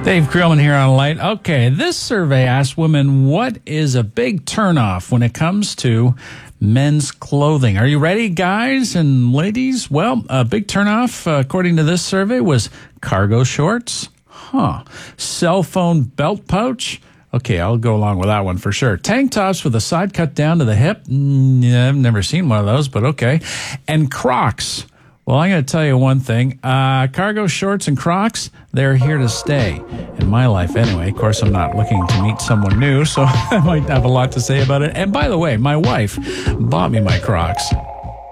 Dave Creelman here on Light. Okay, this survey asked women what is a big turnoff when it comes to men's clothing. Are you ready, guys and ladies? Well, a big turnoff, according to this survey, was cargo shorts. Cell phone belt pouch. Okay, I'll go along with that one for sure. Tank tops with a side cut down to the hip. I've never seen one of those, but okay. And Crocs. Well, I'm going to tell you one thing. Cargo shorts and Crocs, they're here to stay. In my life anyway. Of course, I'm not looking to meet someone new, so I might have a lot to say about it. And by the way, my wife bought me my Crocs.